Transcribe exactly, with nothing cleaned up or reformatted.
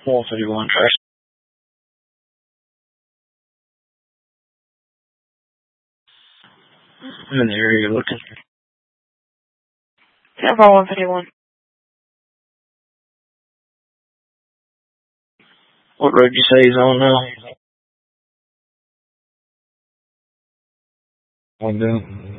one fifty-one, trash. I'm in the area looking. ten four one fifty-one. What road you say he's on now? I'm down.